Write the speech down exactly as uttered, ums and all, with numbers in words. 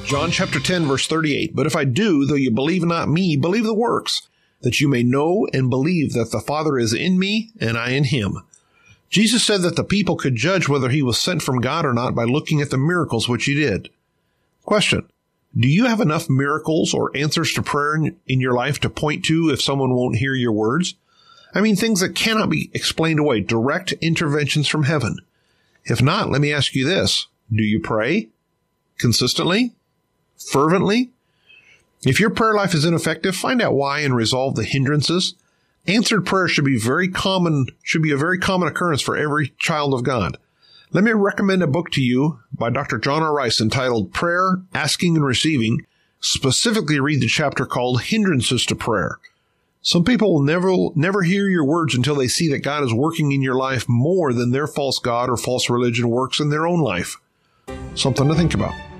John chapter ten, verse thirty-eight. But if I do, though you believe not me, believe the works, that you may know and believe that the Father is in me and I in him. Jesus said that the people could judge whether he was sent from God or not by looking at the miracles which he did. Question. Do you have enough miracles or answers to prayer in, in your life to point to if someone won't hear your words? I mean, things that cannot be explained away, direct interventions from heaven. If not, let me ask you this. Do you pray consistently? Fervently? If your prayer life is ineffective, find out why and resolve the hindrances. Answered prayer should be very common, should be a very common occurrence for every child of God. Let me recommend a book to you by Doctor John R. Rice entitled Prayer, Asking and Receiving. Specifically read the chapter called Hindrances to Prayer. Some people will never, never hear your words until they see that God is working in your life more than their false god or false religion works in their own life. Something to think about.